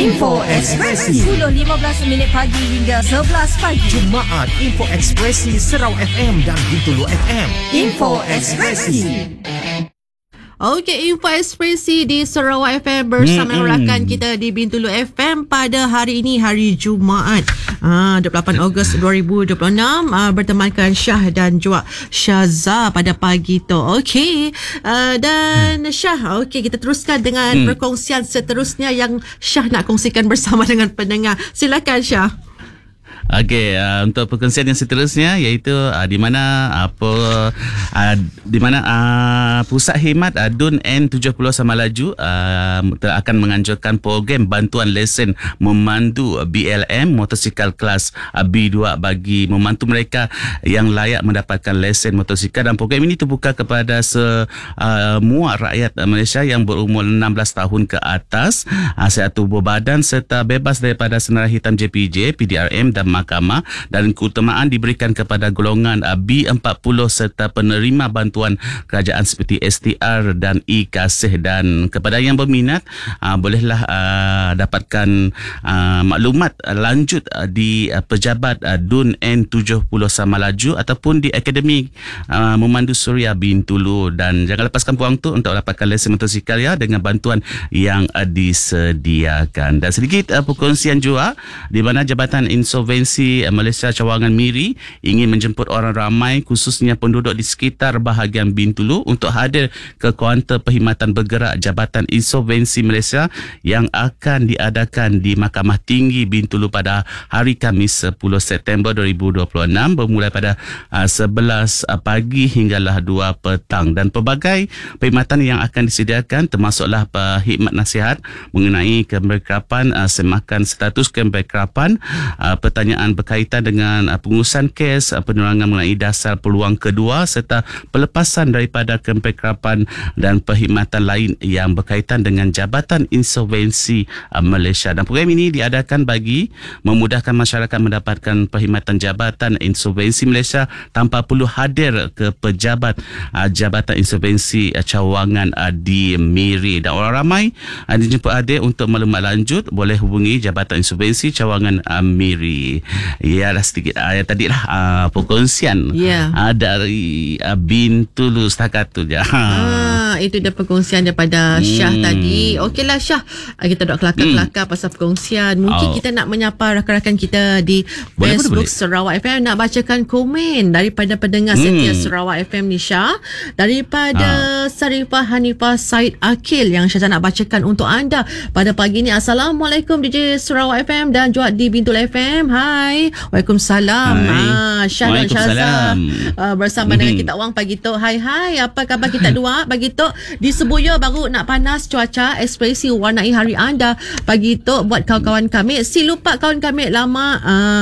Info Ekspresi 10.15 pagi hingga 11 pagi. Jumaat Info Ekspresi Sarawak FM dan Bintulu FM. Info Ekspresi. Okey, Info Ekspresi di Sarawak FM bersama rakan kita di Bintulu FM pada hari ini, hari Jumaat 28 Ogos 2026, bertemankan Syah dan juga Syaza pada pagi tu. Okey, dan Syah, okey, kita teruskan dengan perkongsian seterusnya yang Syah nak kongsikan bersama dengan pendengar. Silakan Syah. Okey, untuk perkongsian yang seterusnya iaitu di mana Pusat Khidmat DUN N70 Samalaju akan menganjurkan program bantuan lesen memandu BLM motosikal kelas B2 bagi membantu mereka yang layak mendapatkan lesen motosikal, dan program ini terbuka kepada semua rakyat Malaysia yang berumur 16 tahun ke atas, sihat tubuh badan serta bebas daripada senarai hitam JPJ, PDRM dan mahkamah, dan keutamaan diberikan kepada golongan B40 serta penerima bantuan kerajaan seperti STR dan E-Kasih. Dan kepada yang berminat, bolehlah dapatkan maklumat lanjut di pejabat DUN N70 Samalaju ataupun di Akademi Memandu Suria Bintulu. Dan jangan lepaskan peluang tu untuk dapatkan lesen motosikal ya, dengan bantuan yang disediakan. Dan sedikit perkongsian juga di mana Jabatan Insolvensi Malaysia Cawangan Miri ingin menjemput orang ramai khususnya penduduk di sekitar bahagian Bintulu untuk hadir ke Kaunter Perkhidmatan Bergerak Jabatan Insolvensi Malaysia yang akan diadakan di Mahkamah Tinggi Bintulu pada hari Khamis 10 September 2026 bermula pada 11 pagi hinggalah 2 petang. Dan pelbagai perkhidmatan yang akan disediakan termasuklah khidmat nasihat mengenai keberkerapan, semakan status keberkerapan, pertanyaan berkaitan dengan pengurusan kes, penerangan mengenai dasar peluang kedua serta pelepasan daripada keberkerapan dan perkhidmatan lain yang berkaitan dengan Jabatan Insolvensi Malaysia. Dan program ini diadakan bagi memudahkan masyarakat mendapatkan perkhidmatan Jabatan Insolvensi Malaysia tanpa perlu hadir ke pejabat Jabatan Insolvensi Cawangan di Miri. Dan orang ramai dijemput hadir. Untuk maklumat lanjut boleh hubungi Jabatan Insolvensi Cawangan Miri. Ya, dah sedikit tadilah perkongsian dari Bintulu setakat tu je. Itu dah perkongsian daripada Syah tadi. Okeylah Syah, kita dok kelakar-kelakar pasal perkongsian. Mungkin kita nak menyapa rakan-rakan kita di Facebook Sarawak FM, nak bacakan komen daripada pendengar setia Sarawak FM ni Syah. Daripada Sarifah Hanifah Said Akil yang Syah nak bacakan untuk anda pada pagi ni. Assalamualaikum DJ Sarawak FM dan juga di Bintul FM. Hai. Waalaikumsalam. Syah dan Syaza bersama dengan kita orang pagi tu. Hai. Apa khabar kita dua pagi tu? Di Sebuya baru nak panas cuaca. Ekspresi warnai hari anda pagi tu buat kawan-kawan kami. Si lupa kawan kami lama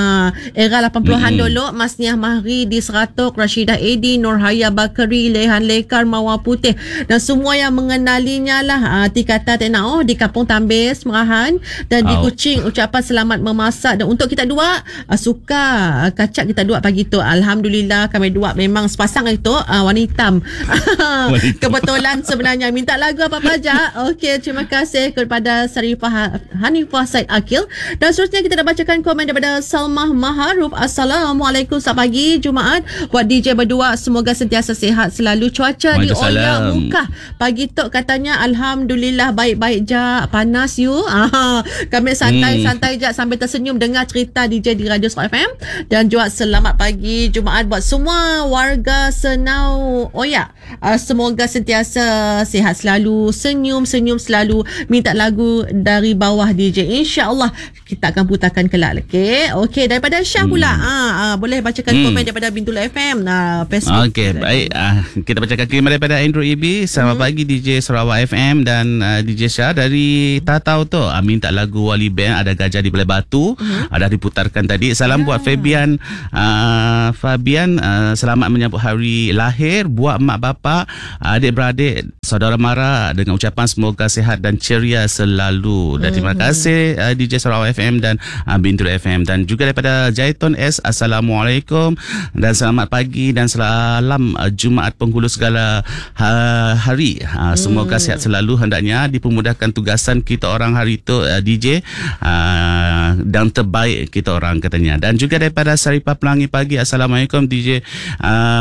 era 80-an dulu. Mas Niah Mahri di Seratuk, Rashidah Edi, Nurhaya Bakari, Lehan Lekar, Mawar Putih dan semua yang mengenalinya lah. Tikata Tenao di Kampung Tambis, Merahan dan di Kuching. Ucapan selamat memasak. Dan untuk kita dua suka kacak kita dua pagi tu. Alhamdulillah kami dua memang sepasang itu wanita. Kebetulan sebenarnya minta lagu apa-apa aja. Okey, terima kasih kepada Sarifah Hanifah Said Akil. Dan seterusnya kita dah bacakan komen daripada Salmah Maharuf. Assalamualaikum, selamat pagi Jumaat buat DJ berdua, semoga sentiasa sihat selalu. Cuaca di Oya Muka pagi tu katanya alhamdulillah baik-baik je, panas you. Kami santai-santai je sambil tersenyum dengar cerita DJ di Radio Sarawak FM. Dan juga selamat pagi Jumaat buat semua warga Senau Oya. Semoga sentiasa sihat selalu, senyum-senyum selalu. Minta lagu dari bawah DJ, InsyaAllah kita akan putarkan kelak. Okey, daripada Syah pula boleh bacakan komen daripada Bintulu FM Facebook. Okey, baik. Kita bacakan komen daripada Andrew EB. Selamat pagi DJ Sarawak FM dan DJ Syah dari Tatau tu. Minta lagu Wali Band Ada Gajah di Balai Batu. Ada diputarkan bacakan tadi. Salam buat Fabian. Fabian, selamat menyambut hari lahir buat mak bapak, adik-beradik, saudara mara dengan ucapan semoga sihat dan ceria selalu. Dan terima kasih DJ Sarawak FM dan Bintul FM. Dan juga daripada Jaiton S, Assalamualaikum dan selamat pagi dan salam Jumaat penghulu segala hari. Semoga sihat selalu, hendaknya dipermudahkan tugasan kita orang hari itu DJ, dan terbaik kita orang katanya. Dan juga daripada Saripah Pelangi Pagi, Assalamualaikum DJ